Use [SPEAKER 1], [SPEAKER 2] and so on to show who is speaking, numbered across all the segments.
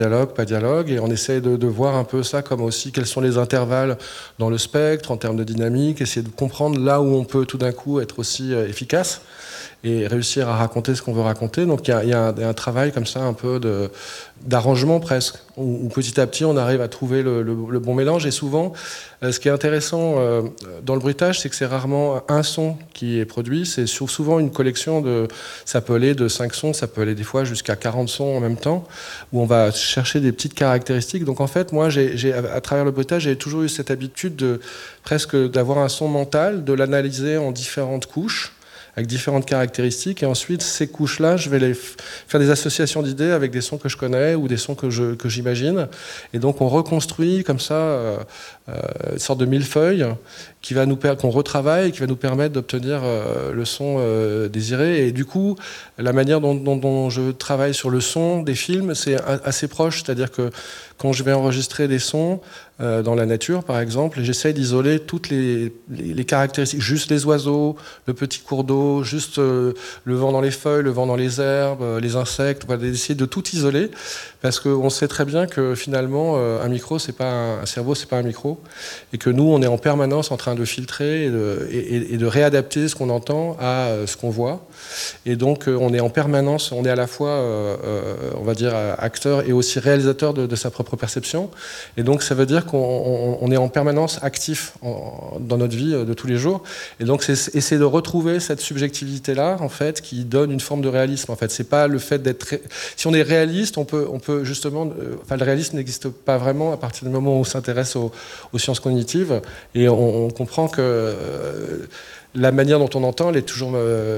[SPEAKER 1] dialogue, pas dialogue, et on essaie de voir un peu ça comme aussi quels sont les intervalles dans le spectre en termes de dynamique, essayer de comprendre là où on peut tout d'un coup être aussi efficace et réussir à raconter ce qu'on veut raconter. Donc il y a un travail comme ça un peu d'arrangement presque, où petit à petit on arrive à trouver le bon mélange. Et souvent, ce qui est intéressant dans le bruitage, c'est que c'est rarement un son qui est produit, c'est souvent une collection ça peut aller de 5 sons, ça peut aller des fois jusqu'à 40 sons en même temps, où on va chercher des petites caractéristiques. Donc en fait, moi, à travers le bruitage, j'ai toujours eu cette habitude presque d'avoir un son mental, de l'analyser en différentes couches, avec différentes caractéristiques, et ensuite ces couches-là, je vais faire des associations d'idées avec des sons que je connais ou des sons que j'imagine, et donc on reconstruit comme ça une sorte de millefeuille qu'on retravaille et qui va nous permettre d'obtenir le son désiré. Et du coup, la manière dont je travaille sur le son des films, c'est assez proche, c'est-à-dire que quand je vais enregistrer des sons dans la nature, par exemple, j'essaye d'isoler toutes les caractéristiques, juste les oiseaux, le petit cours d'eau, juste le vent dans les feuilles, le vent dans les herbes, les insectes, voilà, d'essayer de tout isoler, parce qu'on sait très bien que finalement, un cerveau, c'est pas un micro, et que nous, on est en permanence en train de filtrer et de réadapter ce qu'on entend à ce qu'on voit. Et donc, on est en permanence, on est à la fois, on va dire, acteur et aussi réalisateur de sa propre perception. Et donc, ça veut dire qu'on est en permanence actif dans notre vie de tous les jours. Et donc, c'est essayer de retrouver cette subjectivité-là, en fait, qui donne une forme de réalisme. En fait, c'est pas le fait d'être... Si on est réaliste, on peut justement... Enfin, le réalisme n'existe pas vraiment à partir du moment où on s'intéresse aux sciences cognitives. Et on comprend que... la manière dont on entend, elle est toujours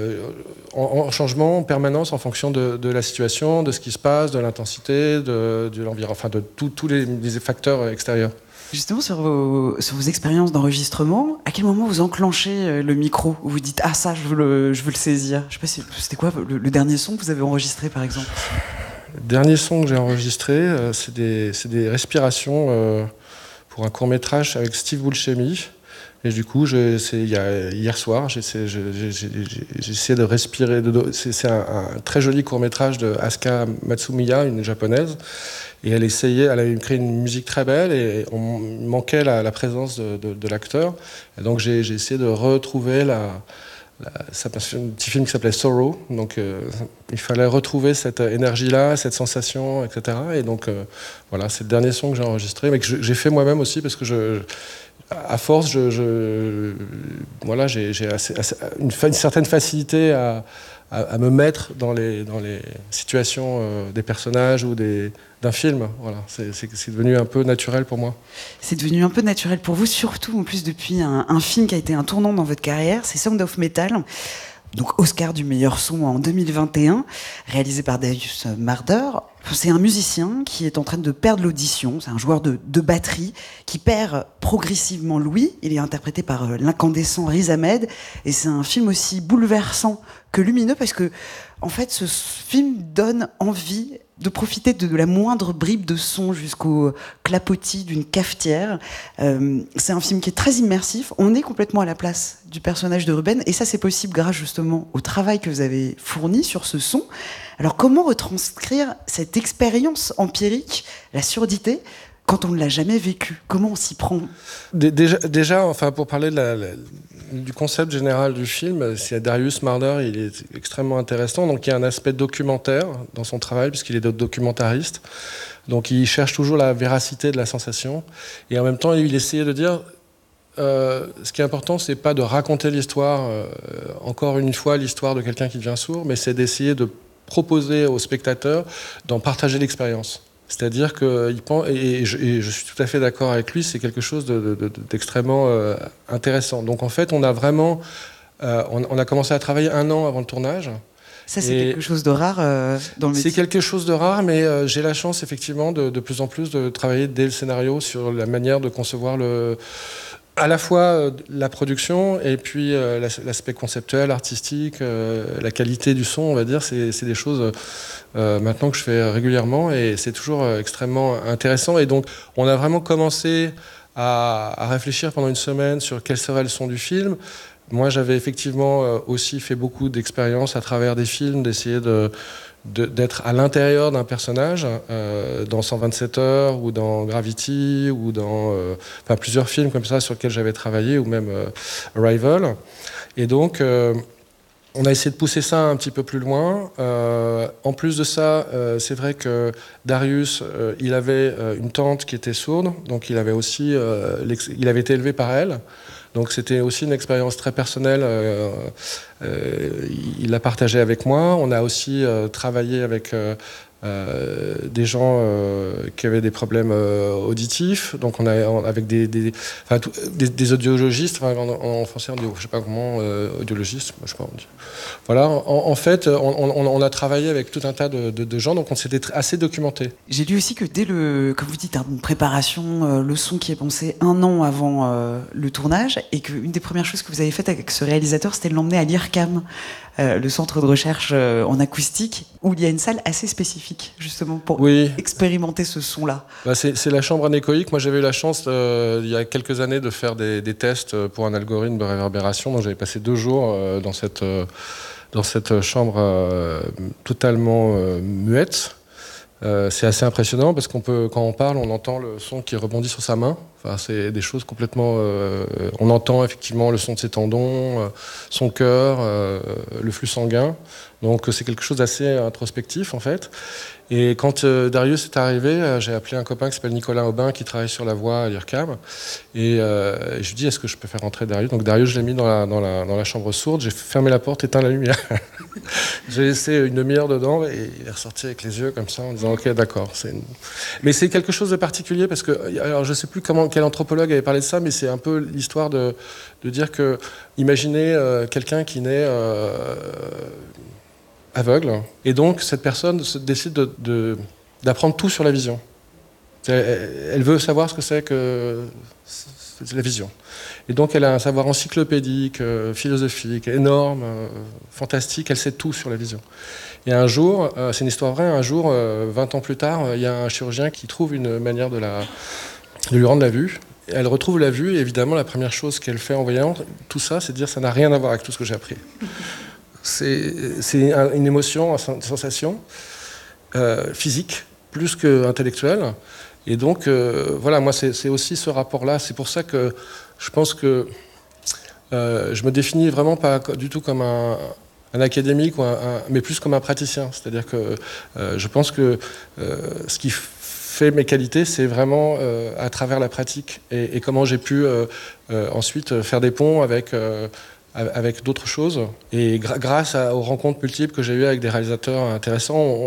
[SPEAKER 1] en changement, en permanence, en fonction de la situation, de ce qui se passe, de l'intensité, de l'environnement, enfin de tous les facteurs extérieurs.
[SPEAKER 2] Justement, sur vos expériences d'enregistrement, à quel moment vous enclenchez le micro, où vous dites « Ah, ça, je veux le saisir ». Je sais pas, c'était quoi le dernier son que vous avez enregistré, par exemple ?
[SPEAKER 1] Le dernier son que j'ai enregistré, c'est des respirations pour un court-métrage avec Steve Buscemi. Et du coup, hier soir, j'ai essayé de respirer. C'est un très joli court-métrage de Asuka Matsumiya, une japonaise. Et elle avait créé une musique très belle et on manquait la présence de l'acteur. Et donc j'ai essayé de retrouver ça passe un petit film qui s'appelait Sorrow. Donc il fallait retrouver cette énergie-là, cette sensation, etc. Et donc voilà, c'est le dernier son que j'ai enregistré, mais que j'ai fait moi-même aussi parce que à force, voilà, j'ai une certaine facilité à me mettre dans les situations des personnages ou d'un film. Voilà, c'est devenu un peu naturel pour moi.
[SPEAKER 2] C'est devenu un peu naturel pour vous, surtout en plus depuis un film qui a été un tournant dans votre carrière, c'est Sound of Metal. Donc Oscar du meilleur son en 2021, réalisé par Darius Marder. C'est un musicien qui est en train de perdre l'audition, c'est un joueur de batterie qui perd progressivement l'ouïe. Il est interprété par l'incandescent Riz Ahmed, et c'est un film aussi bouleversant que lumineux parce que, en fait, ce film donne envie de profiter de la moindre bribe de son jusqu'au clapotis d'une cafetière. C'est un film qui est très immersif. On est complètement à la place du personnage de Ruben, et ça, c'est possible grâce justement au travail que vous avez fourni sur ce son. Alors, comment retranscrire cette expérience empirique, la surdité, quand on ne l'a jamais vécu? Comment on s'y prend?
[SPEAKER 1] Déjà, enfin, pour parler du concept général du film, c'est Darius Marder, il est extrêmement intéressant. Donc, il y a un aspect documentaire dans son travail, puisqu'il est documentariste. Donc, il cherche toujours la véracité de la sensation. Et en même temps, il essayait de dire... ce qui est important, c'est pas de raconter l'histoire, encore une fois, l'histoire de quelqu'un qui devient sourd, mais c'est d'essayer de proposer aux spectateurs d'en partager l'expérience. C'est-à-dire qu'il pense, et je suis tout à fait d'accord avec lui, c'est quelque chose d'extrêmement intéressant. Donc en fait, on a vraiment, on a commencé à travailler 1 an avant le tournage.
[SPEAKER 2] Ça, c'est quelque chose de rare dans le métier.
[SPEAKER 1] C'est quelque chose de rare, mais j'ai la chance effectivement de plus en plus de travailler dès le scénario sur la manière de concevoir à la fois la production et puis l'aspect conceptuel, artistique, la qualité du son, on va dire, c'est des choses maintenant que je fais régulièrement et c'est toujours extrêmement intéressant. Et donc, on a vraiment commencé à réfléchir pendant une semaine sur quel serait le son du film. Moi, j'avais effectivement aussi fait beaucoup d'expériences à travers des films, d'essayer d'être à l'intérieur d'un personnage, dans 127 heures, ou dans Gravity, ou dans plusieurs films comme ça sur lesquels j'avais travaillé, ou même Arrival. Et donc, on a essayé de pousser ça un petit peu plus loin. En plus de ça, c'est vrai que Darius, il avait une tante qui était sourde, donc il avait aussi, il avait été élevé par elle. Donc c'était aussi une expérience très personnelle. Il l'a partagé avec moi. On a aussi travaillé avec des gens qui avaient des problèmes auditifs. Donc on a avec des audiologistes, en français on dit, je sais pas comment, audiologistes, je sais pas. On dit. Voilà. En fait, on a travaillé avec tout un tas de gens. Donc on s'était assez documenté.
[SPEAKER 2] J'ai lu aussi que dès comme vous dites, une préparation, le son qui est pensé 1 an avant le tournage, et qu'une des premières choses que vous avez faites avec ce réalisateur, c'était de l'emmener à l'IRCAM, le centre de recherche en acoustique, où il y a une salle assez spécifique, justement, pour expérimenter ce son-là.
[SPEAKER 1] C'est la chambre anéchoïque. Moi, j'avais eu la chance, il y a quelques années, de faire des tests pour un algorithme de réverbération. Donc, j'avais passé 2 jours dans cette chambre totalement muette. C'est assez impressionnant parce quand on parle, on entend le son qui rebondit sur sa main. Enfin, c'est des choses complètement... on entend effectivement le son de ses tendons, son cœur, le flux sanguin. Donc c'est quelque chose d'assez introspectif en fait. Et quand Darius est arrivé, j'ai appelé un copain qui s'appelle Nicolas Aubin qui travaille sur la voix à l'IRCAM. Et je lui ai dit, est-ce que je peux faire rentrer Darius? Donc Darius, je l'ai mis dans la chambre sourde, j'ai fermé la porte, éteint la lumière. J'ai laissé une demi-heure dedans et il est ressorti avec les yeux comme ça en disant ok, d'accord. Mais c'est quelque chose de particulier parce que, alors je ne sais plus quel anthropologue avait parlé de ça, mais c'est un peu l'histoire de dire que, imaginez quelqu'un qui naît aveugle, et donc cette personne décide d'apprendre tout sur la vision. Elle veut savoir ce que c'est que la vision. Et donc elle a un savoir encyclopédique, philosophique, énorme, fantastique, elle sait tout sur la vision. Et un jour, c'est une histoire vraie, un jour, 20 ans plus tard, il y a un chirurgien qui trouve une manière de lui rendre la vue. Elle retrouve la vue, et évidemment la première chose qu'elle fait en voyant tout ça, c'est de dire ça n'a rien à voir avec tout ce que j'ai appris. C'est une émotion, une sensation physique, plus qu'intellectuelle. Et donc, voilà, moi, c'est aussi ce rapport-là. C'est pour ça que je pense que je me définis vraiment pas du tout comme un académique, mais plus comme un praticien. C'est-à-dire que je pense que ce qui fait mes qualités, c'est vraiment à travers la pratique et comment j'ai pu ensuite faire des ponts avec d'autres choses. Et grâce aux rencontres multiples que j'ai eues avec des réalisateurs intéressants,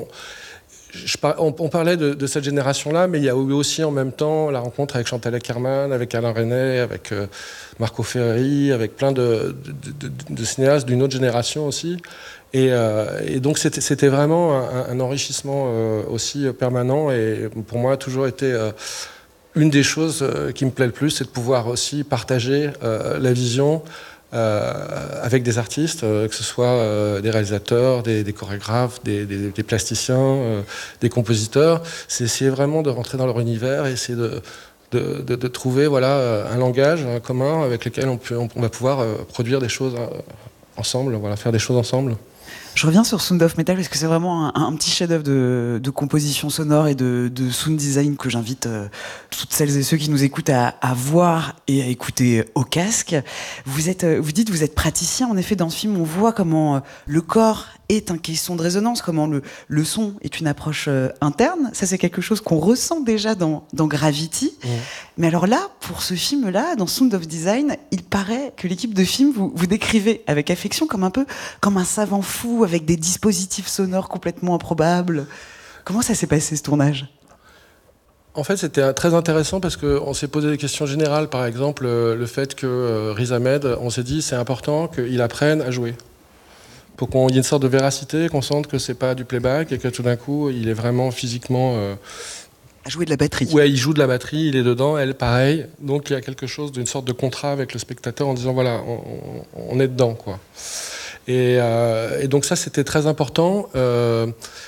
[SPEAKER 1] on parlait de cette génération-là, mais il y a eu aussi en même temps la rencontre avec Chantal Akerman, avec Alain Resnais, avec Marco Ferreri, avec plein de cinéastes d'une autre génération aussi. Et donc c'était vraiment un enrichissement aussi permanent, et pour moi a toujours été... une des choses qui me plaît le plus, c'est de pouvoir aussi partager la vision avec des artistes, que ce soit des réalisateurs, des chorégraphes, des plasticiens, des compositeurs. C'est essayer vraiment de rentrer dans leur univers et essayer de trouver un langage commun avec lequel on va pouvoir produire des choses ensemble, faire des choses ensemble.
[SPEAKER 2] Je reviens sur Sound of Metal parce que c'est vraiment un petit chef-d'œuvre de composition sonore et de sound design que j'invite toutes celles et ceux qui nous écoutent à voir et à écouter au casque. Vous dites vous êtes praticien. En effet, dans ce film, on voit comment le corps est un caisson de résonance, comment le son est une approche interne. Ça, c'est quelque chose qu'on ressent déjà dans Gravity. Mmh. Mais alors là, pour ce film-là, dans Sound of Design, il paraît que l'équipe de film vous décrivez avec affection comme un savant fou avec des dispositifs sonores complètement improbables. Comment ça s'est passé, ce tournage ?
[SPEAKER 1] En fait, c'était très intéressant parce qu'on s'est posé des questions générales. Par exemple, le fait que Riz Ahmed, on s'est dit c'est important qu'il apprenne à jouer. Pour qu'il y ait une sorte de véracité, qu'on sente que c'est pas du playback et que tout d'un coup, il est vraiment physiquement...
[SPEAKER 2] à jouer de la batterie.
[SPEAKER 1] Ouais, il joue de la batterie, il est dedans, elle pareil. Donc il y a quelque chose d'une sorte de contrat avec le spectateur en disant voilà, on est dedans, quoi. Et donc ça, c'était très important.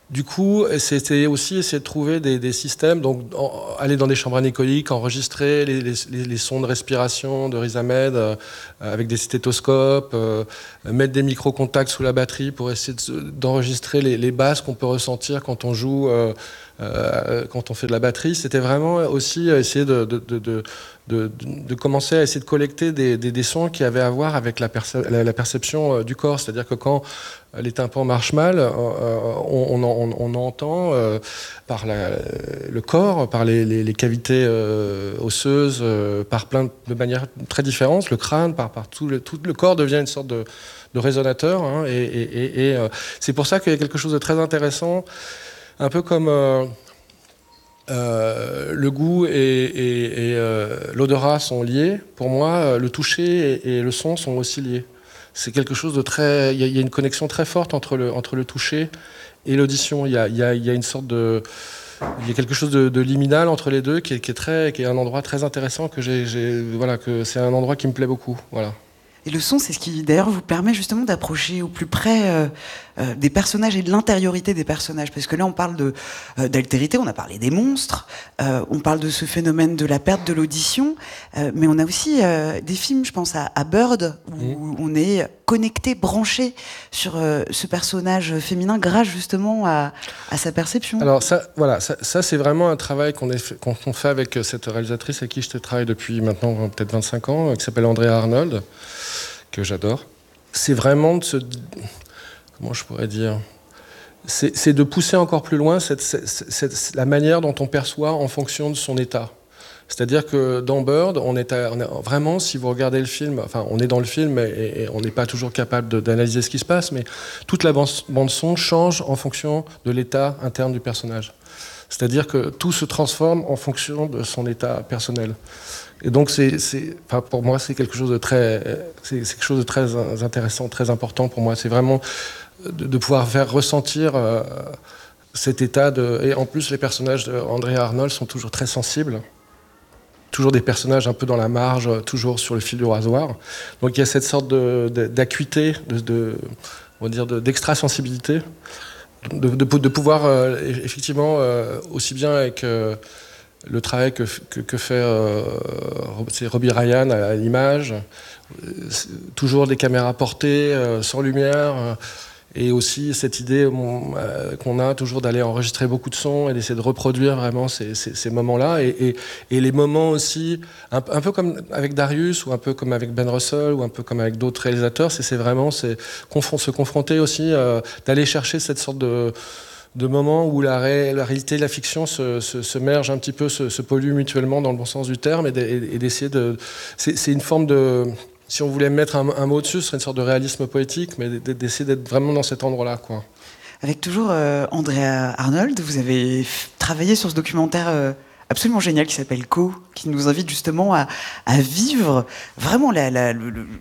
[SPEAKER 1] Du coup, c'était aussi essayer de trouver des systèmes, donc aller dans des chambres anéchoïques, enregistrer les sons de respiration de Riz Ahmed avec des stéthoscopes, mettre des micro-contacts sous la batterie pour essayer d'enregistrer les basses qu'on peut ressentir quand on joue, quand on fait de la batterie. C'était vraiment aussi essayer de commencer à essayer de collecter des sons qui avaient à voir avec la perception du corps. C'est-à-dire que quand les tympans marchent mal, on entend par le corps, par les cavités osseuses, de manière très différente. Le crâne, par tout le corps devient une sorte de résonateur. Hein, et c'est pour ça qu'il y a quelque chose de très intéressant, un peu comme le goût et l'odorat sont liés. Pour moi, le toucher et le son sont aussi liés. C'est quelque chose de très... Il y a une connexion très forte entre le toucher et l'audition. Il y a une sorte de... Il y a quelque chose de liminal entre les deux qui est un endroit très intéressant que c'est un endroit qui me plaît beaucoup. Voilà.
[SPEAKER 2] Et le son, c'est ce qui d'ailleurs vous permet justement d'approcher au plus près des personnages et de l'intériorité des personnages. Parce que là, on parle d'altérité, on a parlé des monstres, on parle de ce phénomène de la perte de l'audition, mais on a aussi des films, je pense à Bird, où on est connecté, branché sur ce personnage féminin grâce justement à sa perception.
[SPEAKER 1] Alors ça c'est vraiment un travail qu'on fait avec cette réalisatrice avec qui je travaille depuis maintenant peut-être 25 ans, qui s'appelle Andrea Arnold, que j'adore. C'est vraiment comment je pourrais dire, c'est de pousser encore plus loin la manière dont on perçoit en fonction de son état. C'est-à-dire que dans Bird, vraiment, si vous regardez le film, enfin, on est dans le film et on n'est pas toujours capable d'analyser ce qui se passe, mais toute la bande-son change en fonction de l'état interne du personnage. C'est-à-dire que tout se transforme en fonction de son état personnel. Et donc, pour moi, c'est quelque chose de très intéressant, très important pour moi. C'est vraiment de pouvoir faire ressentir cet état et en plus, les personnages d'Andrea Arnold sont toujours très sensibles. Toujours des personnages un peu dans la marge, toujours sur le fil du rasoir. Donc il y a cette sorte d'acuité, on va dire d'extra-sensibilité, de pouvoir effectivement, aussi bien avec le travail que fait Robbie Ryan à l'image, toujours des caméras portées, sans lumière, et aussi cette idée qu'on a toujours d'aller enregistrer beaucoup de sons et d'essayer de reproduire vraiment ces moments-là. Et les moments aussi, un peu comme avec Darius, ou un peu comme avec Ben Russell, ou un peu comme avec d'autres réalisateurs, c'est vraiment se confronter aussi, d'aller chercher cette sorte de moments où la réalité et la fiction se mergent un petit peu, se polluent mutuellement dans le bon sens du terme, et d'essayer de... C'est une forme de... Si on voulait mettre un mot dessus, ce serait une sorte de réalisme poétique, mais d'essayer d'être vraiment dans cet endroit-là, quoi.
[SPEAKER 2] Avec toujours Andrea Arnold, vous avez travaillé sur ce documentaire absolument génial qui s'appelle Co, qui nous invite justement à vivre vraiment la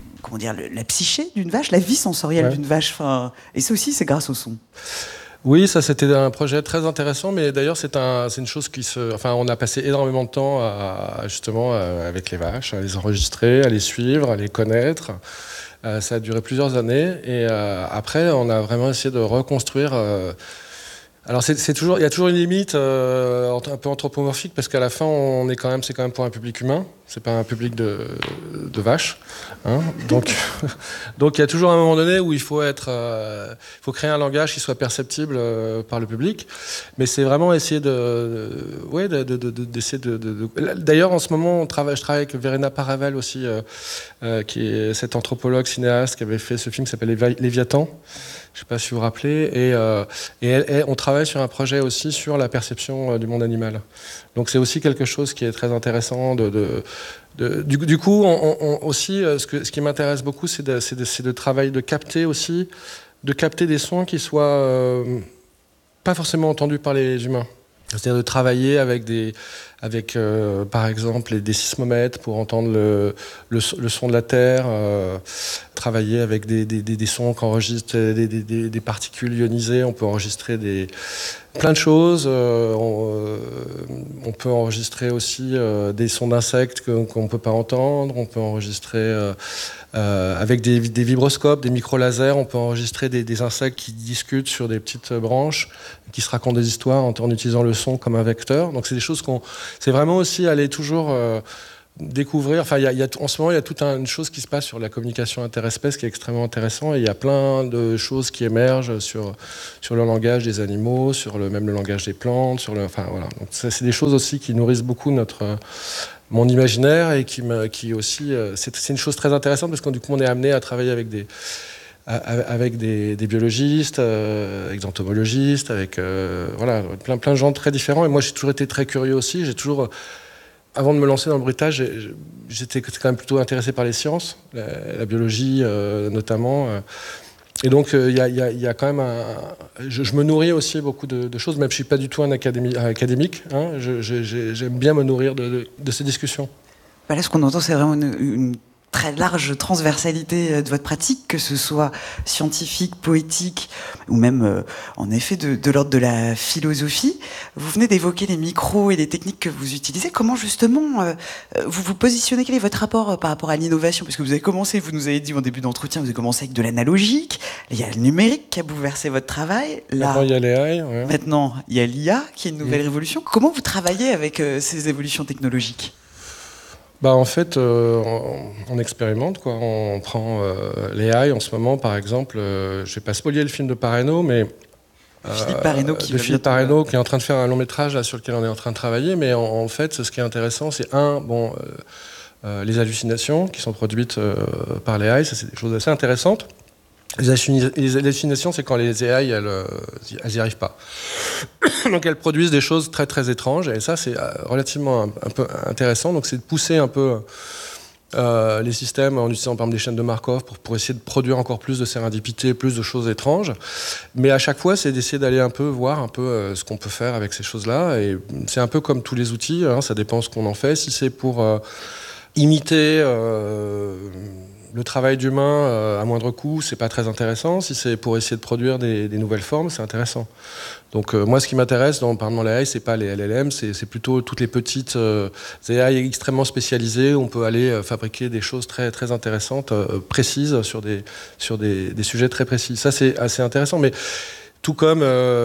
[SPEAKER 2] psyché d'une vache, la vie sensorielle d'une vache. Et ça aussi, c'est grâce au son.
[SPEAKER 1] Oui, ça c'était un projet très intéressant, mais d'ailleurs c'est une chose on a passé énormément de temps justement avec les vaches, à les enregistrer, à les suivre, à les connaître. Ça a duré plusieurs années, et après on a vraiment essayé de reconstruire. Alors il y a toujours une limite un peu anthropomorphique, parce qu'à la fin c'est quand même pour un public humain, c'est pas un public de vaches, hein. Donc il y a toujours un moment donné où il faut créer un langage qui soit perceptible par le public, mais c'est vraiment essayer d'essayer D'ailleurs en ce moment je travaille avec Verena Paravel aussi, qui est cette anthropologue cinéaste qui avait fait ce film qui s'appelle Léviathan. Je ne sais pas si vous vous rappelez, et on travaille sur un projet aussi sur la perception du monde animal. Donc c'est aussi quelque chose qui est très intéressant. Du coup, aussi, ce qui m'intéresse beaucoup, c'est de travailler, de capter des sons qui soient pas forcément entendus par les humains. C'est-à-dire de travailler avec par exemple des sismomètres pour entendre le son de la terre, travailler avec des sons qu'enregistrent des particules ionisées. On peut enregistrer plein de choses. On On peut enregistrer aussi des sons d'insectes qu'on ne peut pas entendre. On peut enregistrer avec des vibroscopes, des micro-lasers. On peut enregistrer des insectes qui discutent sur des petites branches, qui se racontent des histoires en utilisant le son comme un vecteur. Donc c'est des choses c'est vraiment aussi aller toujours découvrir. Enfin, en ce moment, il y a toute une chose qui se passe sur la communication interespèces qui est extrêmement intéressant. Et il y a plein de choses qui émergent sur le langage des animaux, même le langage des plantes. Enfin, voilà. Donc, c'est des choses aussi qui nourrissent beaucoup mon imaginaire et qui aussi... c'est une chose très intéressante parce que du coup, on est amené à travailler avec des biologistes, avec des entomologistes, avec voilà, plein de gens très différents. Et moi, j'ai toujours été très curieux aussi. Avant de me lancer dans le bruitage, j'étais quand même plutôt intéressé par les sciences, la biologie notamment. Et donc, il y a quand même je me nourris aussi beaucoup de choses, même si je ne suis pas du tout un académique. Hein, j'aime bien me nourrir de ces discussions.
[SPEAKER 2] Là, ce qu'on entend, c'est vraiment une très large transversalité de votre pratique, que ce soit scientifique, poétique, ou même, en effet, de l'ordre de la philosophie. Vous venez d'évoquer les micros et les techniques que vous utilisez. Comment, justement, vous vous positionnez? Quel est votre rapport par rapport à l'innovation? Parce que vous avez commencé, vous nous avez dit en début d'entretien, vous avez commencé avec de l'analogique. Il y a le numérique qui a bouleversé votre travail. Là,
[SPEAKER 1] maintenant, il y a l'AI. Ouais.
[SPEAKER 2] Maintenant, il y a l'IA, qui est une nouvelle révolution. Comment vous travaillez avec ces évolutions technologiques?
[SPEAKER 1] En fait, on expérimente, quoi. On prend l'AI en ce moment, par exemple. Je ne vais pas spoiler le film de Pareno, mais
[SPEAKER 2] Philippe Pareno qui
[SPEAKER 1] est en train de faire un long métrage là, sur lequel on est en train de travailler. Mais en fait, ce qui est intéressant, c'est les hallucinations qui sont produites par l'AI. Ça, c'est des choses assez intéressantes. Les hallucinations, c'est quand les AI, elles n'y arrivent pas. Donc elles produisent des choses très très étranges, et ça c'est relativement un peu intéressant. Donc c'est de pousser un peu les systèmes en utilisant par exemple des chaînes de Markov pour essayer de produire encore plus de sérendipité, plus de choses étranges. Mais à chaque fois, c'est d'essayer d'aller voir un peu ce qu'on peut faire avec ces choses-là. Et c'est un peu comme tous les outils, hein, ça dépend ce qu'on en fait. Si c'est pour imiter le travail d'humain à moindre coût, c'est pas très intéressant. Si c'est pour essayer de produire des nouvelles formes, c'est intéressant. Donc moi, ce qui m'intéresse dans l'AI, c'est pas les LLM, c'est plutôt toutes les petites AI extrêmement spécialisées. Où on peut aller fabriquer des choses très très intéressantes, précises sur des sujets très précis. Ça, c'est assez intéressant. Mais tout comme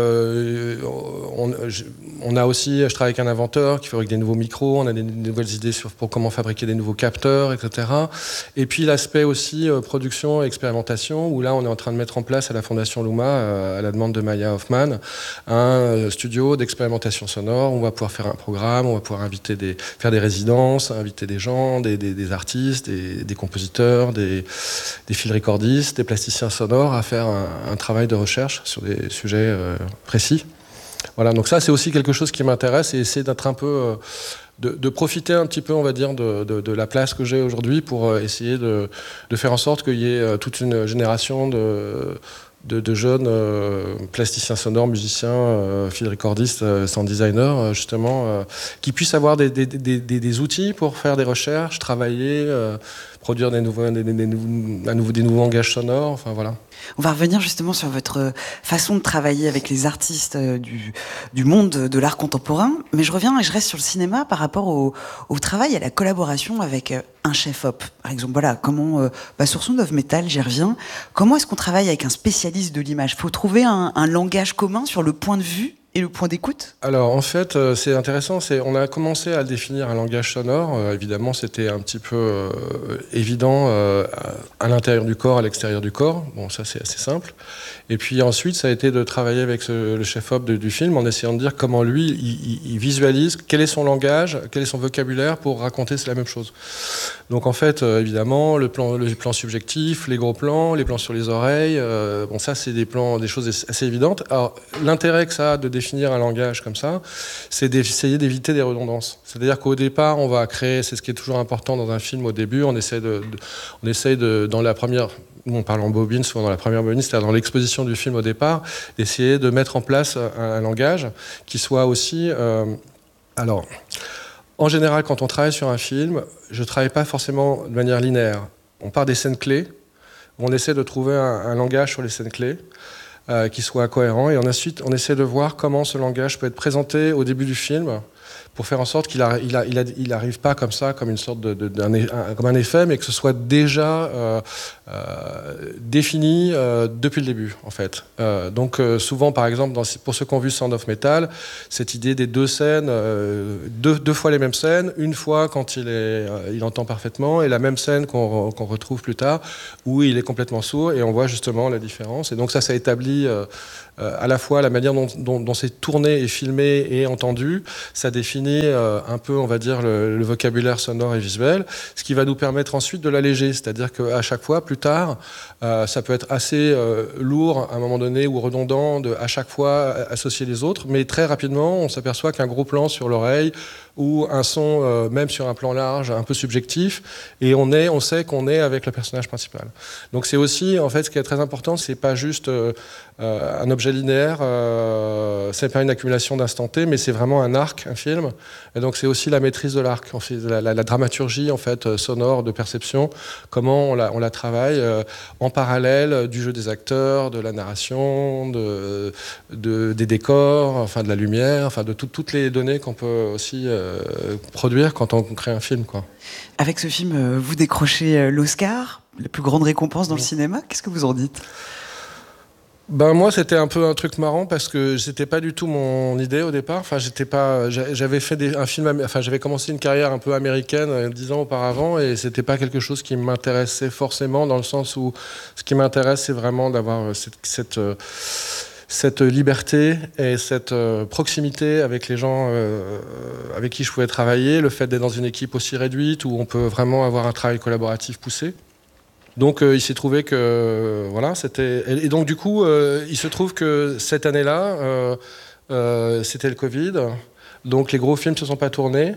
[SPEAKER 1] on a aussi, je travaille avec un inventeur qui fabrique des nouveaux micros, on a des nouvelles idées pour comment fabriquer des nouveaux capteurs, etc. Et puis l'aspect aussi production et expérimentation, où là on est en train de mettre en place à la Fondation Luma, à la demande de Maya Hoffman, un studio d'expérimentation sonore. On va pouvoir faire un programme, on va pouvoir faire des résidences, inviter des gens, des artistes, des compositeurs, des field recordistes, des plasticiens sonores à faire un travail de recherche sur des sujets précis. Voilà, donc ça c'est aussi quelque chose qui m'intéresse, et essayer d'être un peu de profiter un petit peu, on va dire, de la place que j'ai aujourd'hui pour essayer de faire en sorte qu'il y ait toute une génération de jeunes plasticiens sonores, musiciens, field recordistes, sound designers, justement, qui puissent avoir des outils pour faire des recherches, travailler, produire des nouveaux langages sonores, enfin voilà.
[SPEAKER 2] On va revenir justement sur votre façon de travailler avec les artistes du monde de l'art contemporain, mais je reviens et je reste sur le cinéma par rapport au travail, à la collaboration avec un chef-op. Par exemple, voilà, comment, sur Sound of Metal, j'y reviens, comment est-ce qu'on travaille avec un spécialiste de l'image? Il faut trouver un langage commun sur le point de vue et le point d'écoute?
[SPEAKER 1] Alors en fait, c'est intéressant, on a commencé à définir un langage sonore. Évidemment, c'était un petit peu évident à l'intérieur du corps, à l'extérieur du corps. Bon, ça c'est assez simple. Et puis ensuite, ça a été de travailler avec le chef-op du film en essayant de dire comment lui, il visualise, quel est son langage, quel est son vocabulaire pour raconter la même chose. Donc en fait, évidemment, le plan subjectif, les gros plans, les plans sur les oreilles, ça c'est des choses assez évidentes. Alors l'intérêt que ça a de définir un langage comme ça, c'est d'essayer d'éviter des redondances. C'est-à-dire qu'au départ, on va créer, c'est ce qui est toujours important dans un film au début, on essaye dans la première, nous on parle en bobine, souvent dans la première bobine, c'est-à-dire dans l'exposition du film au départ, d'essayer de mettre en place un langage qui soit aussi... alors, en général, quand on travaille sur un film, je ne travaille pas forcément de manière linéaire. On part des scènes clés, on essaie de trouver un langage sur les scènes clés, qui soit cohérent, et ensuite on essaie de voir comment ce langage peut être présenté au début du film pour faire en sorte qu'il arrive pas comme ça, comme une sorte comme un effet, mais que ce soit déjà défini depuis le début, en fait. Donc souvent, par exemple, pour ceux qui ont vu Sound of Metal, cette idée des deux scènes, deux fois les mêmes scènes, une fois quand il entend parfaitement, et la même scène qu'on retrouve plus tard, où il est complètement sourd, et on voit justement la différence. Et donc ça établit à la fois la manière dont c'est tourné et filmé et entendu, ça définit un peu, on va dire, le vocabulaire sonore et visuel, ce qui va nous permettre ensuite de l'alléger, c'est-à-dire qu'à chaque fois, plus tard, ça peut être assez lourd à un moment donné ou redondant de à chaque fois associer les autres, mais très rapidement, on s'aperçoit qu'un gros plan sur l'oreille ou un son, même sur un plan large, un peu subjectif, et on sait qu'on est avec le personnage principal. Donc c'est aussi, en fait, ce qui est très important, c'est pas juste un objet linéaire, c'est pas une accumulation d'instants T, mais c'est vraiment un arc, un film. Et donc c'est aussi la maîtrise de l'arc, en fait, la dramaturgie en fait sonore, de perception, comment on la travaille en parallèle du jeu des acteurs, de la narration, des décors, enfin de la lumière, enfin de toutes les données qu'on peut aussi produire quand on crée un film, quoi.
[SPEAKER 2] Avec ce film, vous décrochez l'Oscar, la plus grande récompense dans le cinéma. Qu'est-ce que vous en dites ?
[SPEAKER 1] Ben moi, c'était un peu un truc marrant parce que c'était pas du tout mon idée au départ. Enfin, j'avais fait un film, enfin, j'avais commencé une carrière un peu américaine 10 ans auparavant et c'était pas quelque chose qui m'intéressait forcément, dans le sens où ce qui m'intéresse, c'est vraiment d'avoir cette liberté et cette proximité avec les gens avec qui je pouvais travailler, le fait d'être dans une équipe aussi réduite où on peut vraiment avoir un travail collaboratif poussé. Donc il s'est trouvé que voilà, c'était, et donc du coup il se trouve que cette année-là c'était le Covid, donc les gros films se sont pas tournés.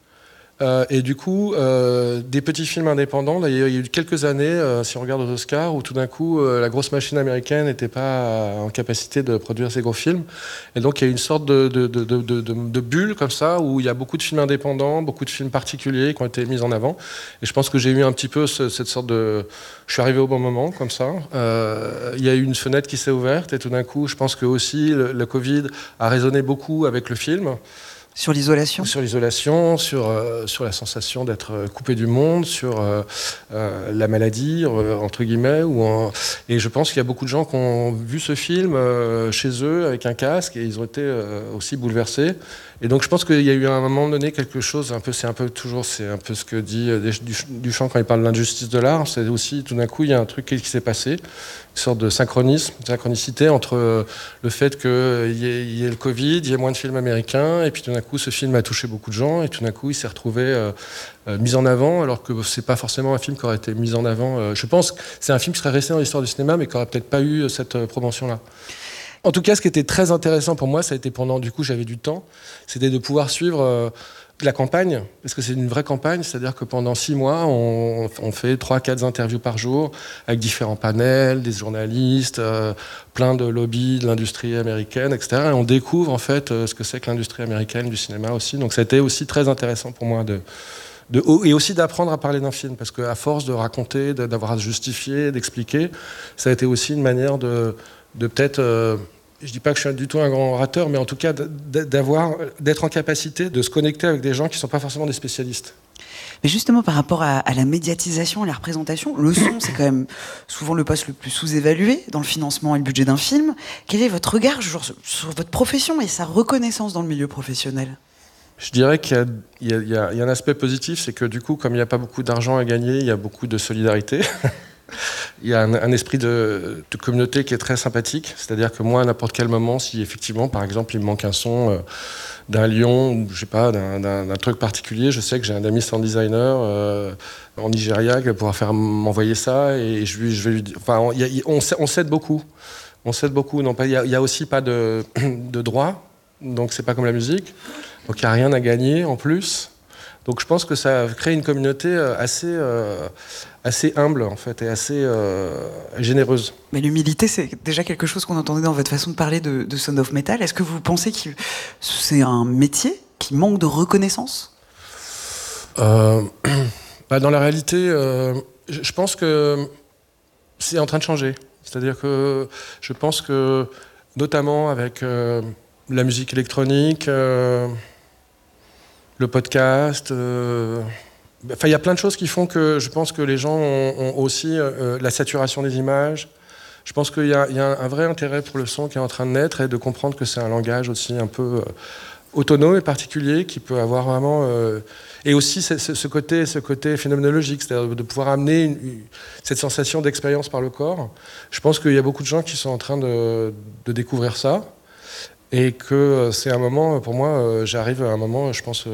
[SPEAKER 1] Et du coup, des petits films indépendants, là, il y a eu quelques années, si on regarde aux Oscars, où tout d'un coup, la grosse machine américaine n'était pas en capacité de produire ces gros films. Et donc, il y a eu une sorte de bulle comme ça, où il y a beaucoup de films indépendants, beaucoup de films particuliers qui ont été mis en avant. Et je pense que j'ai eu un petit peu cette sorte de... Je suis arrivé au bon moment, comme ça. Il y a eu une fenêtre qui s'est ouverte, et tout d'un coup, je pense que aussi, le Covid a résonné beaucoup avec le film.
[SPEAKER 2] Sur l'isolation ?
[SPEAKER 1] Sur l'isolation, sur la sensation d'être coupé du monde, sur la maladie, entre guillemets. Et je pense qu'il y a beaucoup de gens qui ont vu ce film chez eux avec un casque et ils ont été aussi bouleversés. Et donc je pense qu'il y a eu à un moment donné quelque chose, c'est un peu ce que dit Duchamp quand il parle de l'injustice de l'art. C'est aussi, tout d'un coup, il y a un truc qui s'est passé, une sorte de synchronicité entre le fait qu'il y ait le Covid, il y ait moins de films américains, et puis tout d'un coup, ce film a touché beaucoup de gens, et tout d'un coup, il s'est retrouvé mis en avant, alors que c'est pas forcément un film qui aurait été mis en avant. Je pense que c'est un film qui serait resté dans l'histoire du cinéma, mais qui aurait peut-être pas eu cette promotion-là. En tout cas, ce qui était très intéressant pour moi, ça a été pendant, du coup, j'avais du temps, c'était de pouvoir suivre la campagne, parce que c'est une vraie campagne, c'est-à-dire que pendant 6 mois, on fait 3-4 interviews par jour, avec différents panels, des journalistes, plein de lobbies de l'industrie américaine, etc. Et on découvre, en fait, ce que c'est que l'industrie américaine du cinéma aussi. Donc ça a été aussi très intéressant pour moi et aussi d'apprendre à parler d'un film, parce qu'à force de raconter, d'avoir à justifier, d'expliquer, ça a été aussi une manière de peut-être, je dis pas que je suis du tout un grand orateur, mais en tout cas d'être en capacité de se connecter avec des gens qui sont pas forcément des spécialistes.
[SPEAKER 2] Mais justement, par rapport à la médiatisation et la représentation, le son, c'est quand même souvent le poste le plus sous-évalué dans le financement et le budget d'un film. Quel est votre regard sur votre profession et sa reconnaissance dans le milieu professionnel ?
[SPEAKER 1] Je dirais qu'il y a un aspect positif, c'est que du coup, comme il n'y a pas beaucoup d'argent à gagner, il y a beaucoup de solidarité. Il y a un esprit de communauté qui est très sympathique. C'est-à-dire que moi, à n'importe quel moment, si effectivement, par exemple, il me manque un son d'un lion ou je sais pas, d'un truc particulier, je sais que j'ai un ami sound designer en Nigeria qui va pouvoir m'envoyer ça et je vais lui dire. Enfin, on s'aide beaucoup. On s'aide beaucoup. Non, il y a aussi pas de droit, donc c'est pas comme la musique. Donc il n'y a rien à gagner en plus. Donc je pense que ça crée une communauté assez humble en fait et assez généreuse.
[SPEAKER 2] Mais l'humilité, c'est déjà quelque chose qu'on entendait dans votre façon de parler de Sound of Metal. Est-ce que vous pensez que c'est un métier qui manque de reconnaissance ?
[SPEAKER 1] Dans la réalité, je pense que c'est en train de changer. C'est-à-dire que je pense que, notamment avec la musique électronique, le podcast. Enfin, il y a plein de choses qui font que je pense que les gens ont aussi la saturation des images. Je pense qu'il y a un vrai intérêt pour le son qui est en train de naître et de comprendre que c'est un langage aussi un peu autonome et particulier qui peut avoir vraiment... et aussi ce côté phénoménologique, c'est-à-dire de pouvoir amener cette sensation d'expérience par le corps. Je pense qu'il y a beaucoup de gens qui sont en train de découvrir ça. Et que c'est un moment, pour moi, j'arrive à un moment, je pense,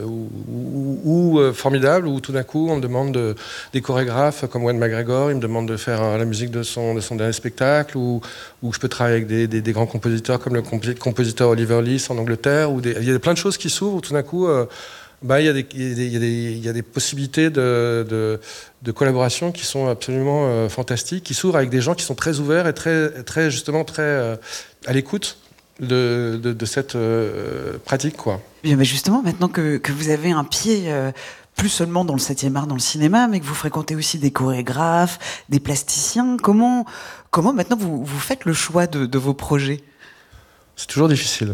[SPEAKER 1] formidable, où tout d'un coup, on me demande des chorégraphes comme Wayne McGregor, il me demande de faire la musique de son dernier spectacle, où je peux travailler avec des grands compositeurs comme le compositeur Oliver Lees en Angleterre, il y a plein de choses qui s'ouvrent, où tout d'un coup, il y a des possibilités de collaboration qui sont absolument fantastiques, qui s'ouvrent avec des gens qui sont très ouverts et très justement, très à l'écoute de cette pratique, quoi.
[SPEAKER 2] Bien, mais justement, maintenant que vous avez un pied plus seulement dans le 7e art, dans le cinéma, mais que vous fréquentez aussi des chorégraphes, des plasticiens, comment maintenant vous faites le choix de vos projets?
[SPEAKER 1] C'est toujours difficile.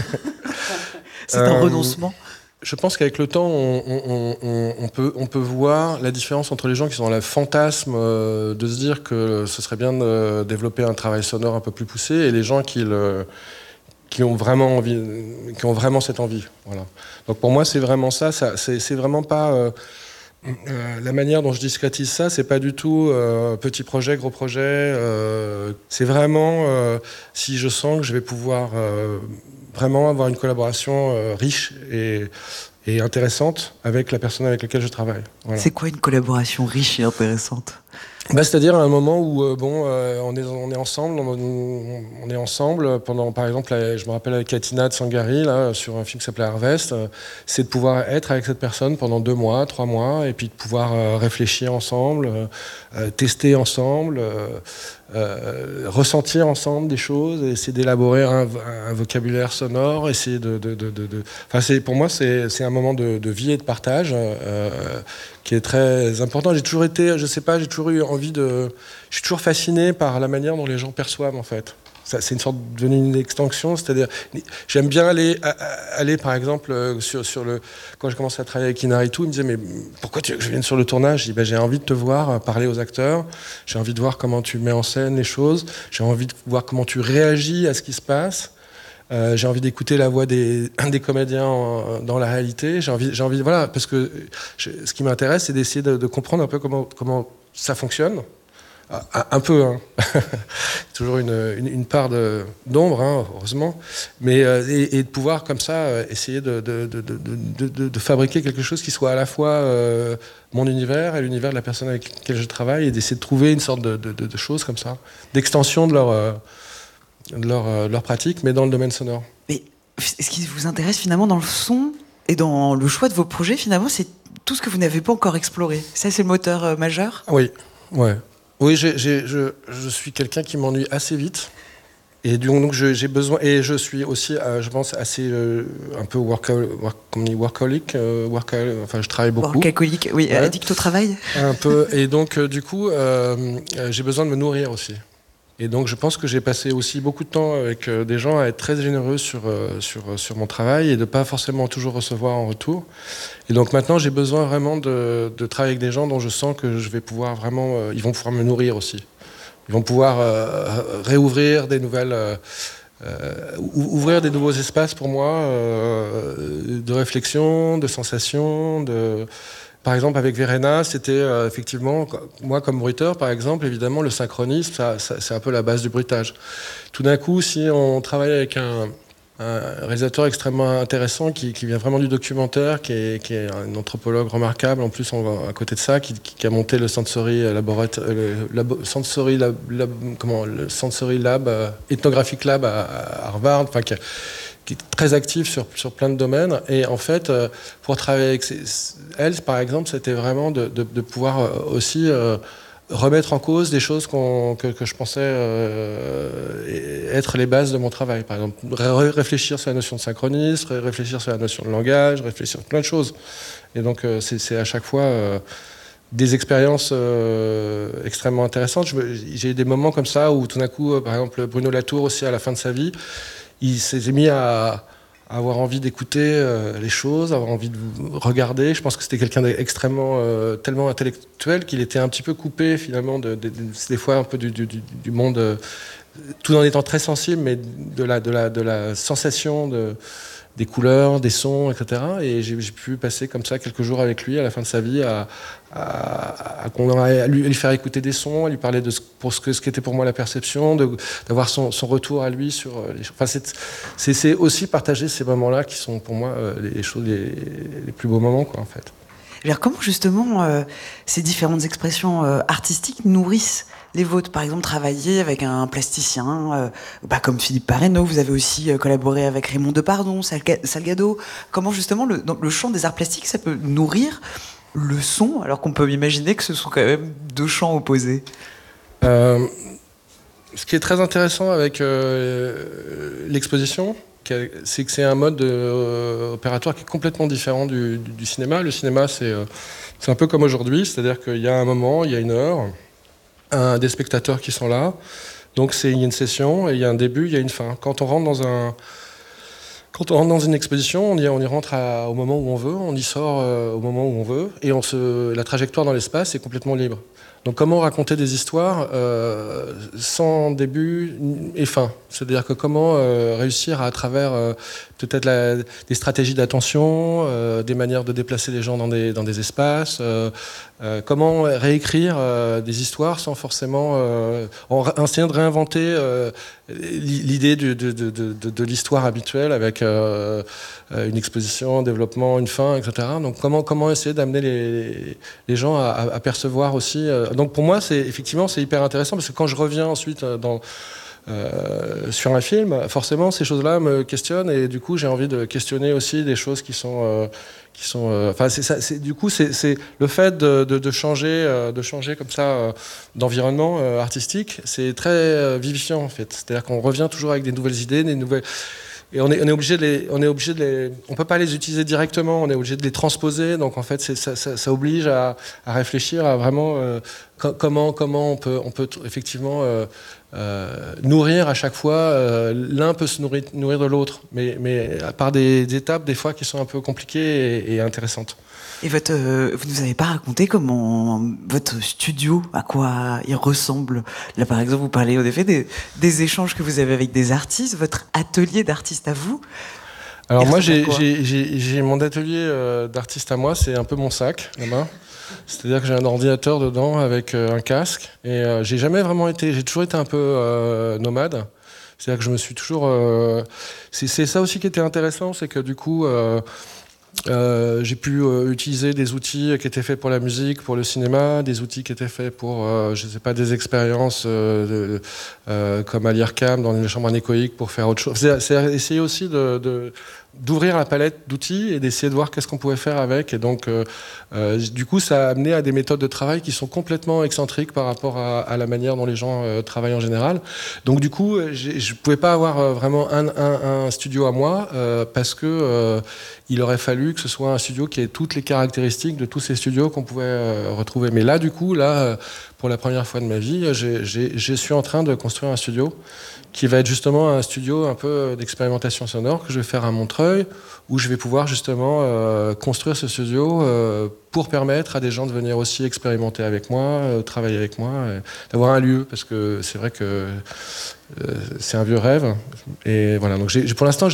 [SPEAKER 2] C'est un renoncement.
[SPEAKER 1] Je pense qu'avec le temps, on peut voir la différence entre les gens qui sont dans le fantasme de se dire que ce serait bien de développer un travail sonore un peu plus poussé, et les gens qui ont vraiment envie, qui ont vraiment cette envie. Voilà. Donc pour moi, c'est vraiment ça. C'est vraiment pas la manière dont je discrétise ça. C'est pas du tout petit projet, gros projet. C'est vraiment si je sens que je vais pouvoir vraiment avoir une collaboration riche et intéressante avec la personne avec laquelle je travaille. Voilà.
[SPEAKER 2] C'est quoi une collaboration riche et intéressante?
[SPEAKER 1] C'est-à-dire à un moment où on est ensemble, on est ensemble pendant, par exemple, je me rappelle avec Katina de Sangari là, sur un film qui s'appelait Harvest, c'est de pouvoir être avec cette personne pendant 2 mois, 3 mois, et puis de pouvoir réfléchir ensemble, tester ensemble, ressentir ensemble des choses, essayer d'élaborer un vocabulaire sonore, essayer Enfin, pour moi, c'est un moment de vie et de partage qui est très important. J'ai toujours été, je sais pas, j'ai toujours eu envie je suis toujours fasciné par la manière dont les gens perçoivent, en fait. C'est une sorte devenue une extension, c'est-à-dire j'aime bien aller par exemple quand je commençais à travailler avec Inaritu, il me disait mais pourquoi tu veux que je vienne sur le tournage? Je dis j'ai envie de te voir parler aux acteurs, j'ai envie de voir comment tu mets en scène les choses, j'ai envie de voir comment tu réagis à ce qui se passe. J'ai envie d'écouter la voix des comédiens dans la réalité. J'ai envie, voilà, parce que ce qui m'intéresse, c'est d'essayer de comprendre un peu comment ça fonctionne. Un peu, hein. Toujours une part d'ombre, hein, heureusement, mais et de pouvoir comme ça essayer de fabriquer quelque chose qui soit à la fois mon univers et l'univers de la personne avec laquelle je travaille, et d'essayer de trouver une sorte de choses comme ça, d'extension de leur pratique, mais dans le domaine sonore.
[SPEAKER 2] Mais ce qui vous intéresse finalement dans le son et dans le choix de vos projets, finalement, c'est tout ce que vous n'avez pas encore exploré. Ça, c'est le moteur majeur?
[SPEAKER 1] Oui, ouais. Oui, je suis quelqu'un qui m'ennuie assez vite. Et donc j'ai besoin, et je suis aussi, je pense, assez un peu workaholic, enfin je travaille beaucoup.
[SPEAKER 2] Workaholic, oui, ouais. Addict au travail.
[SPEAKER 1] Un peu, et donc du coup, j'ai besoin de me nourrir aussi. Et donc je pense que j'ai passé aussi beaucoup de temps avec des gens à être très généreux sur mon travail et de pas forcément toujours recevoir en retour. Et donc maintenant j'ai besoin vraiment de travailler avec des gens dont je sens que je vais pouvoir vraiment, ils vont pouvoir me nourrir aussi. Ils vont pouvoir réouvrir des nouvelles, ouvrir des nouveaux espaces pour moi, de réflexion, de sensation, Par exemple, avec Verena, c'était effectivement, moi comme bruiteur, par exemple, évidemment, le synchronisme, c'est un peu la base du bruitage. Tout d'un coup, si on travaille avec un réalisateur extrêmement intéressant qui vient vraiment du documentaire, qui est un anthropologue remarquable, en plus, à côté de ça, qui a monté le Sensory Lab, Ethnographic Lab à Harvard, enfin, qui est très actif sur plein de domaines. Et en fait, pour travailler avec elle, par exemple, c'était vraiment de pouvoir aussi remettre en cause des choses que je pensais être les bases de mon travail. Par exemple, réfléchir sur la notion de synchronisme, réfléchir sur la notion de langage, réfléchir sur plein de choses. Et donc, c'est à chaque fois des expériences extrêmement intéressantes. J'ai eu des moments comme ça où tout d'un coup, par exemple, Bruno Latour aussi, à la fin de sa vie, il s'est mis à avoir envie d'écouter les choses, avoir envie de regarder. Je pense que c'était quelqu'un d'extrêmement, tellement intellectuel qu'il était un petit peu coupé finalement des fois un peu du monde, tout en étant très sensible, mais de la sensation des couleurs, des sons, etc. Et j'ai pu passer comme ça quelques jours avec lui à la fin de sa vie à lui faire écouter des sons, à lui parler de ce qu'était pour moi la perception, d'avoir son retour à lui sur les choses. Enfin, c'est aussi partager ces moments-là qui sont pour moi les choses les plus beaux moments, quoi, en fait.
[SPEAKER 2] Alors, comment justement ces différentes expressions artistiques nourrissent les vôtres? Par exemple, travailler avec un plasticien, comme Philippe Parreno, vous avez aussi collaboré avec Raymond Depardon, Salgado. Comment justement dans le champ des arts plastiques, ça peut nourrir le son, alors qu'on peut imaginer que ce sont quand même deux champs opposés?
[SPEAKER 1] Ce qui est très intéressant avec l'exposition, c'est que c'est un mode opératoire qui est complètement différent du cinéma. Le cinéma, c'est un peu comme aujourd'hui, c'est-à-dire qu'il y a un moment, il y a une heure, des spectateurs qui sont là, donc il y a une session, et il y a un début, il y a une fin. Quand on rentre dans une exposition, on y rentre au moment où on veut, on y sort au moment où on veut, et la trajectoire dans l'espace est complètement libre. Donc comment raconter des histoires sans début et fin? C'est-à-dire que comment réussir à travers peut-être des stratégies d'attention, des manières de déplacer les gens dans des espaces, comment réécrire des histoires sans forcément en essayant de réinventer l'idée de l'histoire habituelle avec une exposition, un développement, une fin, etc. Donc comment essayer d'amener les gens à percevoir aussi. Donc pour moi, c'est hyper intéressant parce que quand je reviens ensuite sur un film, forcément ces choses-là me questionnent et du coup j'ai envie de questionner aussi des choses qui sont enfin du coup c'est le fait de changer comme ça d'environnement artistique, c'est très vivifiant en fait. C'est-à-dire qu'on revient toujours avec des nouvelles idées, des nouvelles. Et on est obligé de les, on peut pas les utiliser directement, on est obligé de les transposer. Donc en fait, ça oblige à réfléchir à vraiment comment on peut effectivement nourrir à chaque fois. L'un peut se nourrir de l'autre, mais par des étapes des fois qui sont un peu compliquées et intéressantes.
[SPEAKER 2] Et vous nous avez pas raconté comment votre studio, à quoi il ressemble? Là, par exemple, vous parlez au effet des échanges que vous avez avec des artistes, votre atelier d'artiste à vous.
[SPEAKER 1] Alors moi, j'ai mon atelier d'artiste à moi, c'est un peu mon sac, la main. C'est-à-dire que j'ai un ordinateur dedans avec un casque. Et j'ai toujours été un peu nomade. C'est-à-dire que je me suis toujours... c'est ça aussi qui était intéressant, c'est que du coup... j'ai pu utiliser des outils qui étaient faits pour la musique, pour le cinéma, des outils qui étaient faits pour, je sais pas, des expériences comme à l'IRCAM dans une chambre anéchoïque pour faire autre chose. C'est essayer aussi d'ouvrir la palette d'outils et d'essayer de voir qu'est-ce qu'on pouvait faire avec. Et donc, du coup, ça a amené à des méthodes de travail qui sont complètement excentriques par rapport à la manière dont les gens travaillent en général. Donc, du coup, je pouvais pas avoir vraiment un studio à moi parce que il aurait fallu que ce soit un studio qui ait toutes les caractéristiques de tous ces studios qu'on pouvait retrouver. Mais là, du coup, pour la première fois de ma vie, je suis en train de construire un studio qui va être justement un studio un peu d'expérimentation sonore que je vais faire à Montreuil, où je vais pouvoir justement construire ce studio pour permettre à des gens de venir aussi expérimenter avec moi, travailler avec moi, d'avoir un lieu, parce que c'est vrai que c'est un vieux rêve. Et voilà, donc pour l'instant,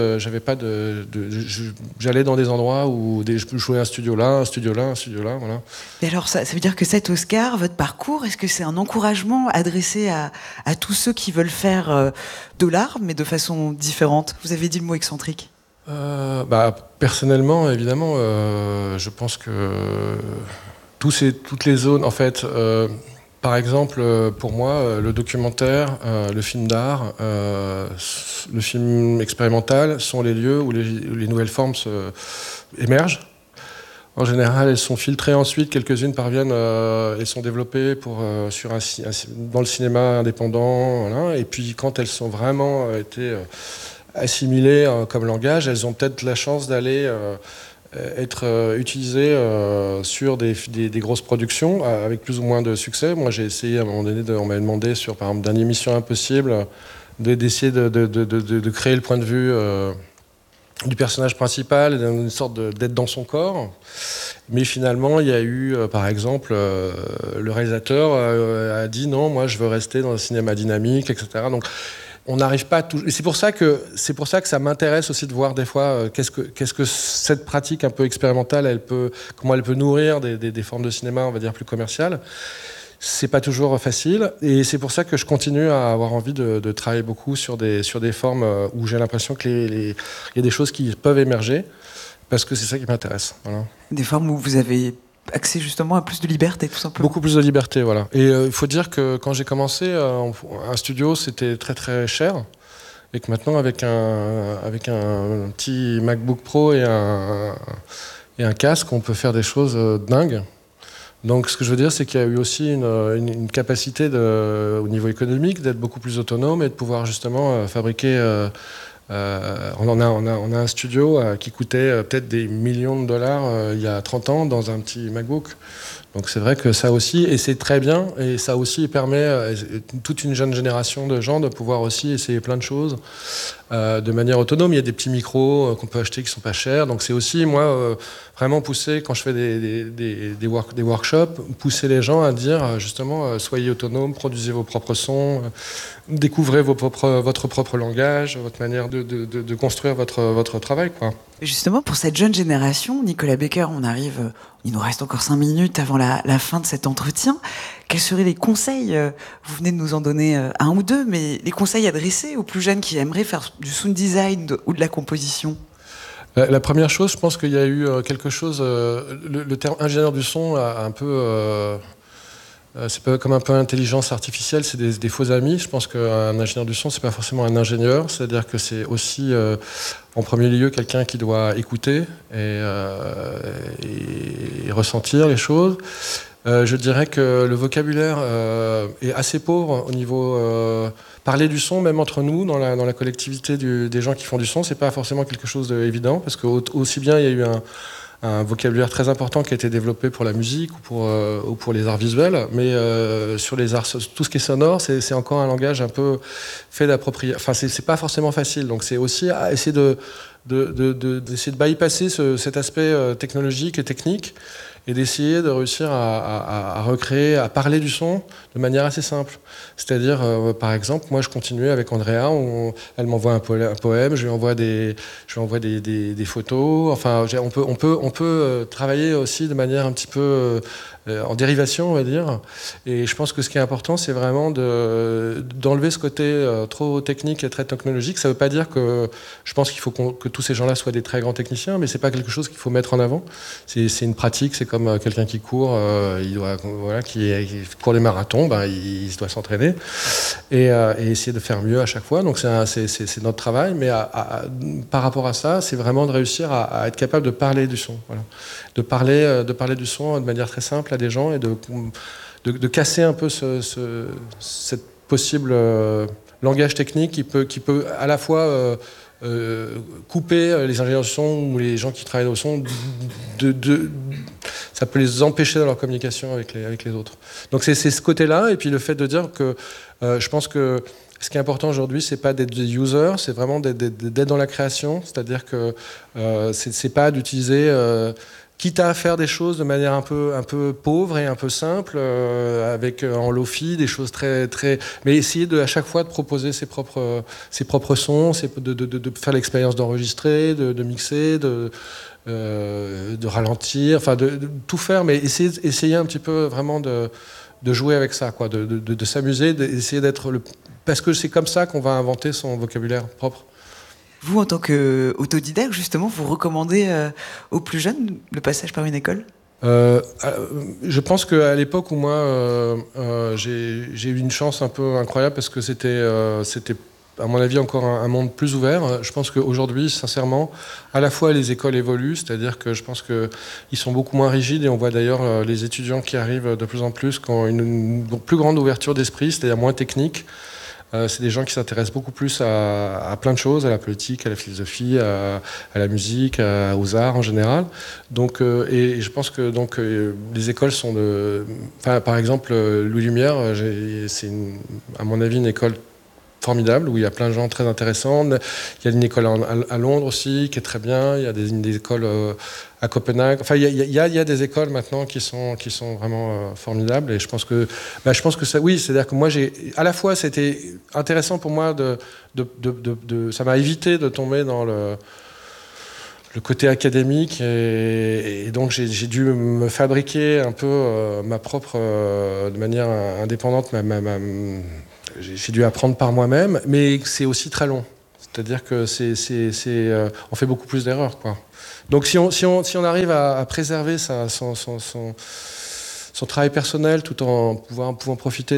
[SPEAKER 1] j'allais dans des endroits où je jouais un studio là, voilà.
[SPEAKER 2] Et alors, ça veut dire que cet Oscar, votre parcours, est-ce que c'est un encouragement adressé à tous ceux qui veulent faire de l'art, mais de façon différente? Vous avez dit le mot excentrique.
[SPEAKER 1] Personnellement, évidemment, je pense que toutes les zones, en fait, par exemple, pour moi, le documentaire, le film d'art, le film expérimental sont les lieux où les nouvelles formes émergent. En général, elles sont filtrées ensuite, quelques-unes parviennent et sont développées dans le cinéma indépendant. Voilà. Et puis, quand elles sont vraiment été assimilées comme langage, elles ont peut-être la chance d'aller être utilisées sur des grosses productions avec plus ou moins de succès. Moi, j'ai essayé à un moment donné, on m'avait demandé par exemple, d'une émission Impossible, d'essayer de créer le point de vue du personnage principal, d'une sorte d'être dans son corps. Mais finalement, il y a eu, par exemple, le réalisateur a dit non, moi je veux rester dans un cinéma dynamique, etc. Donc on n'arrive pas à tout. Et c'est pour ça que ça m'intéresse aussi de voir des fois qu'est-ce que cette pratique un peu expérimentale, comment elle peut nourrir des formes de cinéma, on va dire plus commerciales. C'est pas toujours facile, et c'est pour ça que je continue à avoir envie de travailler beaucoup sur des formes où j'ai l'impression qu'il y a des choses qui peuvent émerger, parce que c'est ça qui m'intéresse. Voilà.
[SPEAKER 2] Des formes où vous avez accès justement à plus de liberté, tout simplement.
[SPEAKER 1] Beaucoup plus de liberté, voilà. Et il faut dire que quand j'ai commencé, un studio, c'était très très cher, et que maintenant, avec un petit MacBook Pro et un casque, on peut faire des choses dingues. Donc ce que je veux dire, c'est qu'il y a eu aussi une capacité au niveau économique d'être beaucoup plus autonome et de pouvoir justement fabriquer... on a un studio qui coûtait peut-être des millions de dollars il y a 30 ans dans un petit MacBook. Donc c'est vrai que ça aussi, et c'est très bien, et ça aussi permet à toute une jeune génération de gens de pouvoir aussi essayer plein de choses de manière autonome. Il y a des petits micros qu'on peut acheter qui sont pas chers. Donc c'est aussi, moi, vraiment pousser, quand je fais des workshops, pousser les gens à dire justement, soyez autonomes, produisez vos propres sons, découvrez votre propre langage, votre manière de construire votre travail, quoi.
[SPEAKER 2] Justement, pour cette jeune génération, Nicolas Becker, il nous reste encore 5 minutes avant la fin de cet entretien. Quels seraient les conseils, vous venez de nous en donner un ou deux, mais les conseils adressés aux plus jeunes qui aimeraient faire du sound design ou de la composition?
[SPEAKER 1] La première chose, je pense qu'il y a eu quelque chose... le terme ingénieur du son a un peu... c'est pas comme un peu intelligence artificielle, c'est des faux amis. Je pense qu'un ingénieur du son, c'est pas forcément un ingénieur, c'est-à-dire que c'est aussi en premier lieu quelqu'un qui doit écouter et ressentir les choses. Je dirais que le vocabulaire est assez pauvre au niveau parler du son, même entre nous, dans la collectivité des gens qui font du son, c'est pas forcément quelque chose d'évident, parce que aussi bien il y a eu un vocabulaire très important qui a été développé pour la musique ou pour les arts visuels, mais sur les arts, tout ce qui est sonore, c'est encore un langage un peu fait d'approprier. Enfin, c'est pas forcément facile. Donc, c'est aussi à essayer d'essayer de bypasser cet aspect technologique et technique, et d'essayer de réussir à recréer, à parler du son de manière assez simple. C'est-à-dire, par exemple, moi je continuais avec Andrea, elle m'envoie un poème, je lui envoie des photos, enfin on peut travailler aussi de manière un petit peu en dérivation, on va dire. Et je pense que ce qui est important, c'est vraiment d'enlever ce côté trop technique et très technologique. Ça ne veut pas dire que je pense qu'il faut que tous ces gens-là soient des très grands techniciens, mais c'est pas quelque chose qu'il faut mettre en avant. C'est une pratique, c'est comme quelqu'un qui court, qui court des marathons, il doit s'entraîner et essayer de faire mieux à chaque fois. Donc c'est notre travail, mais par rapport à ça, c'est vraiment de réussir à être capable de parler du son. Voilà. De parler du son de manière très simple à des gens et de casser un peu cette possible langage technique qui peut à la fois couper les ingénieurs du son ou les gens qui travaillent au son, ça peut les empêcher dans leur communication avec les autres. Donc c'est ce côté-là, et puis le fait de dire que je pense que ce qui est important aujourd'hui, c'est pas d'être des users, c'est vraiment d'être dans la création, c'est-à-dire que c'est pas d'utiliser... quitte à faire des choses de manière un peu pauvre et un peu simple, avec en lofi des choses très mais essayer à chaque fois de proposer ses propres sons, de faire l'expérience d'enregistrer, de mixer, de ralentir, enfin de tout faire, mais essayer un petit peu vraiment de jouer avec ça, quoi, de s'amuser, d'essayer d'être parce que c'est comme ça qu'on va inventer son vocabulaire propre.
[SPEAKER 2] Vous, en tant qu'autodidacte, justement, vous recommandez aux plus jeunes le passage par une école ?
[SPEAKER 1] Je pense qu'à l'époque où moi j'ai eu une chance un peu incroyable, parce que c'était à mon avis encore un monde plus ouvert. Je pense qu'aujourd'hui, sincèrement, à la fois les écoles évoluent, c'est-à-dire que je pense qu'ils sont beaucoup moins rigides, et on voit d'ailleurs les étudiants qui arrivent de plus en plus qui ont une plus grande ouverture d'esprit, c'est-à-dire moins technique. C'est des gens qui s'intéressent beaucoup plus à plein de choses, à la politique, à la philosophie, à la musique, aux arts en général. Donc, et je pense que les écoles sont par exemple, Louis Lumière, c'est à mon avis une école formidable, où il y a plein de gens très intéressants. Il y a une école à Londres aussi, qui est très bien. Il y a des écoles à Copenhague. Enfin, il y a des écoles maintenant qui sont vraiment formidables. Et je pense que ça, oui, c'est-à-dire que moi, à la fois, c'était intéressant pour moi ça m'a évité de tomber dans le côté académique et donc j'ai dû me fabriquer un peu ma propre, de manière indépendante, j'ai dû apprendre par moi-même, mais c'est aussi très long. C'est-à-dire que on fait beaucoup plus d'erreurs, quoi. Donc si on arrive à préserver son travail personnel tout en pouvant profiter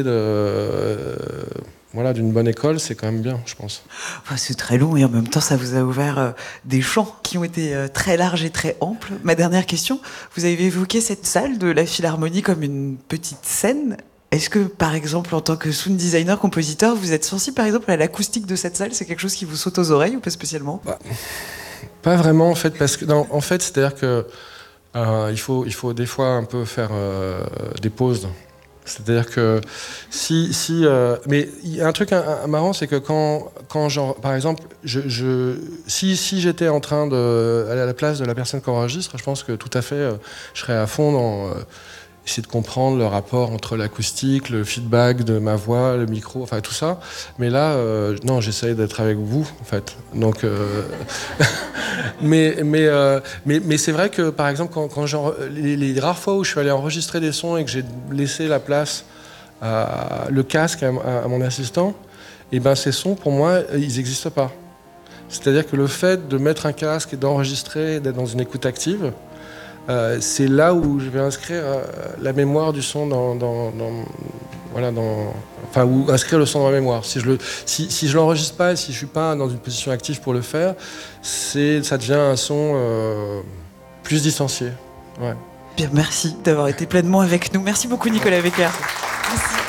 [SPEAKER 1] d'une bonne école, c'est quand même bien, je pense.
[SPEAKER 2] Enfin, c'est très long et en même temps, ça vous a ouvert des champs qui ont été très larges et très amples. Ma dernière question, vous avez évoqué cette salle de la Philharmonie comme une petite scène. Est-ce que, par exemple, en tant que sound designer, compositeur, vous êtes sensible, par exemple, à l'acoustique de cette salle? C'est quelque chose qui vous saute aux oreilles ou pas spécialement?
[SPEAKER 1] Pas vraiment, en fait, parce que en fait, c'est-à-dire que il faut des fois un peu faire des pauses. C'est-à-dire que mais il y a un truc marrant, c'est que quand genre, par exemple, si j'étais en train d'aller à la place de la personne qui enregistre, je pense que tout à fait, je serais à fond dans essayer de comprendre le rapport entre l'acoustique, le feedback de ma voix, le micro, enfin tout ça. Mais là, non, j'essaye d'être avec vous, en fait. Donc, mais c'est vrai que, par exemple, quand les rares fois où je suis allé enregistrer des sons et que j'ai laissé la place, le casque à mon assistant, et ben ces sons, pour moi, ils n'existent pas. C'est-à-dire que le fait de mettre un casque et d'enregistrer, d'être dans une écoute active, c'est là où je vais inscrire la mémoire du son ou inscrire le son dans ma mémoire. Si je l'enregistre pas et si je suis pas dans une position active pour le faire, ça devient un son plus distancié. Ouais.
[SPEAKER 2] Bien, merci d'avoir été pleinement avec nous. Merci beaucoup, Nicolas Becker. Merci.